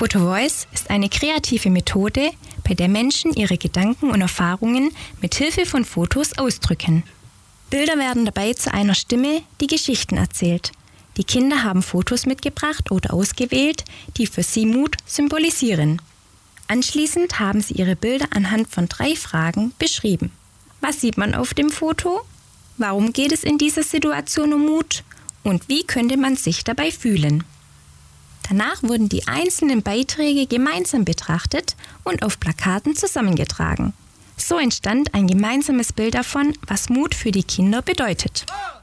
Photovoice ist eine kreative Methode, bei der Menschen ihre Gedanken und Erfahrungen mit Hilfe von Fotos ausdrücken. Bilder werden dabei zu einer Stimme, die Geschichten erzählt. Die Kinder haben Fotos mitgebracht oder ausgewählt, die für sie Mut symbolisieren. Anschließend haben sie ihre Bilder anhand von 3 Fragen beschrieben. Was sieht man auf dem Foto? Warum geht es in dieser Situation um Mut? Und wie könnte man sich dabei fühlen? Danach wurden die einzelnen Beiträge gemeinsam betrachtet und auf Plakaten zusammengetragen. So entstand ein gemeinsames Bild davon, was Mut für die Kinder bedeutet.